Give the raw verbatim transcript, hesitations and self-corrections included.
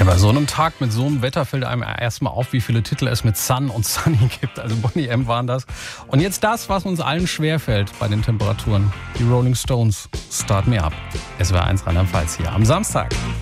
bei so einem Tag mit so einem Wetter fällt einem erstmal auf, wie viele Titel es mit Sun und Sunny gibt. Also Boney M waren das. Und jetzt das, was uns allen schwerfällt bei den Temperaturen. Die Rolling Stones, Start Me Up. S W R eins Rheinland-Pfalz hier am Samstag.